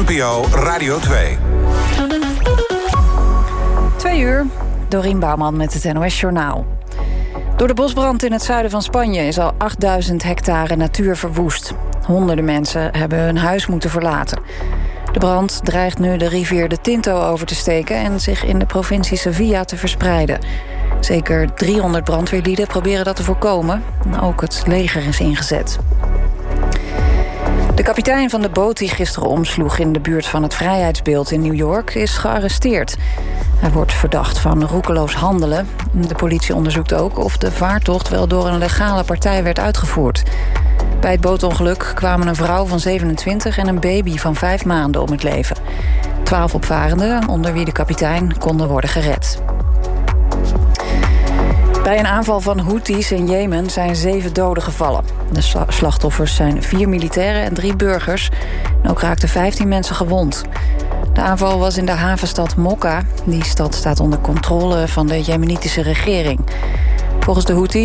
NPO Radio 2. 2 uur, Dorien Bouwman met het NOS Journaal. Door de bosbrand in het zuiden van Spanje is al 8000 hectare natuur verwoest. Honderden mensen hebben hun huis moeten verlaten. De brand dreigt nu de rivier de Tinto over te steken en zich in de provincie Sevilla te verspreiden. Zeker 300 brandweerlieden proberen dat te voorkomen. Ook het leger is ingezet. De kapitein van de boot die gisteren omsloeg in de buurt van het Vrijheidsbeeld in New York is gearresteerd. Hij wordt verdacht van roekeloos handelen. De politie onderzoekt ook of de vaartocht wel door een legale partij werd uitgevoerd. Bij het bootongeluk kwamen een vrouw van 27 en een baby van 5 maanden om het leven. 12 opvarenden, onder wie de kapitein, konden worden gered. Bij een aanval van Houthis in Jemen zijn 7 doden gevallen. De slachtoffers zijn 4 militairen en 3 burgers. En ook raakten 15 mensen gewond. De aanval was in de havenstad Mokka. Die stad staat onder controle van de Jemenitische regering. Volgens de Houthis